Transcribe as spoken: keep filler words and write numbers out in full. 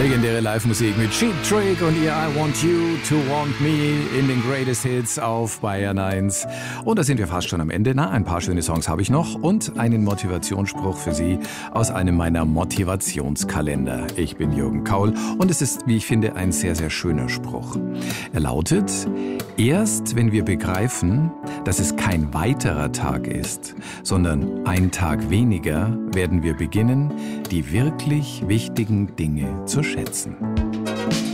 Legendäre Live-Musik mit Cheap Trick und ihr I Want You to Want Me in den Greatest Hits auf Bayern eins. Und da sind wir fast schon am Ende. Na, ein paar schöne Songs habe ich noch und einen Motivationsspruch für Sie aus einem meiner Motivationskalender. Ich bin Jürgen Kaul und es ist, wie ich finde, ein sehr, sehr schöner Spruch. Er lautet: Erst wenn wir begreifen, dass es kein weiterer Tag ist, sondern ein Tag weniger, werden wir beginnen, die wirklich wichtigen Dinge zu schätzen.